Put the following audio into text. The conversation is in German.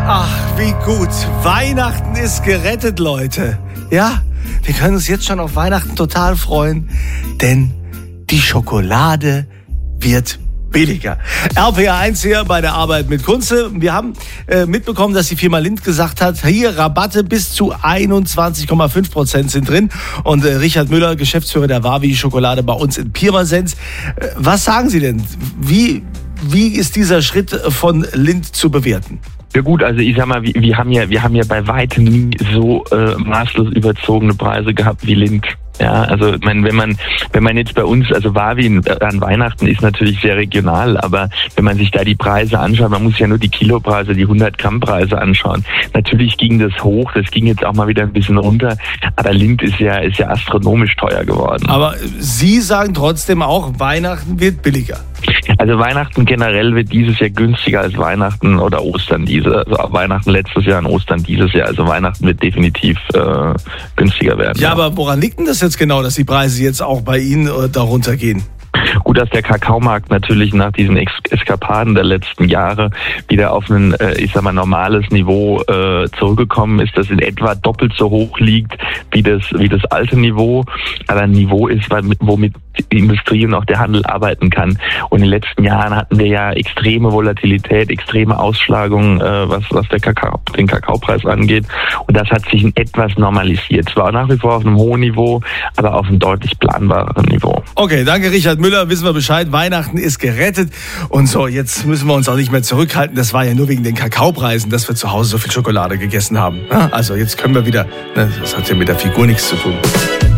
Ach, wie gut. Weihnachten ist gerettet, Leute. Ja, wir können uns jetzt schon auf Weihnachten total freuen, denn die Schokolade wird billiger. RPA1 hier bei der Arbeit mit Kunze. Wir haben mitbekommen, dass die Firma Lindt gesagt hat, hier Rabatte bis zu 21,5% sind drin. Und Richard Müller, Geschäftsführer der Wawi Schokolade bei uns in Pirmasens. Was sagen Sie denn? Wie ist dieser Schritt von Lindt zu bewerten? Ja gut, also ich sag mal, wir haben ja bei weitem nie so maßlos überzogene Preise gehabt wie Lindt. Ja, also wenn man jetzt bei uns, also Wawi an Weihnachten ist natürlich sehr regional, aber wenn man sich da die Preise anschaut, man muss ja nur die Kilopreise, die 100-Gramm-Preise anschauen. Natürlich ging das hoch, das ging jetzt auch mal wieder ein bisschen runter, aber Lindt ist ja astronomisch teuer geworden. Aber Sie sagen trotzdem auch, Weihnachten wird billiger. Also Weihnachten generell wird dieses Jahr günstiger als Weihnachten oder Ostern also Weihnachten letztes Jahr und Ostern dieses Jahr. Also Weihnachten wird definitiv günstiger werden. Ja, aber woran liegt denn das jetzt genau, dass die Preise jetzt auch bei Ihnen darunter gehen? Gut, dass der Kakaomarkt natürlich nach diesen Eskapaden der letzten Jahre wieder auf ein, normales Niveau zurückgekommen ist, das in etwa doppelt so hoch liegt wie das alte Niveau, aber ein Niveau ist, womit die Industrie und auch der Handel arbeiten kann. Und in den letzten Jahren hatten wir ja extreme Volatilität, extreme Ausschlagungen, was den Kakaopreis angeht. Und das hat sich in etwas normalisiert. Zwar nach wie vor auf einem hohen Niveau, aber auf einem deutlich planbareren Niveau. Okay, danke Richard Müller, wissen wir Bescheid. Weihnachten ist gerettet. Und so, jetzt müssen wir uns auch nicht mehr zurückhalten. Das war ja nur wegen den Kakaopreisen, dass wir zu Hause so viel Schokolade gegessen haben. Also jetzt können wir wieder, das hat ja mit der Figur nichts zu tun.